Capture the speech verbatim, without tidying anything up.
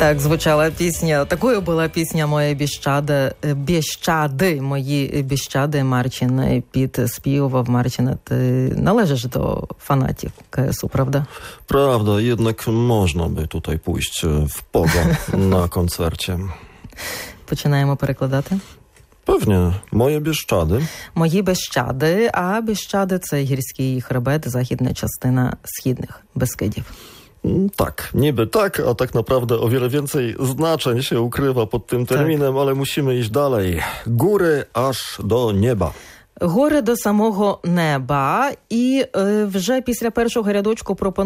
Так звучала пісня. Такою була пісня «Моє біщади», «Біщади», «Мої біщади» Марчин підспівував. Марчин, ти належиш до фанатів КСУ, правда? Prawda, jednak można by tutaj pójść w pogoń na koncercie. Починаємо перекладати. Pewnie, moje Bieszczady. Мої Біщади, а Біщади – це гірський хребет, західна частина східних Бескидів. Tak, niby tak, a tak naprawdę o wiele więcej znaczeń się ukrywa pod tym terminem, tak. Ale musimy iść dalej. Góry aż do nieba. Гори до самого неба. І е, вже після першого рядочку пропоную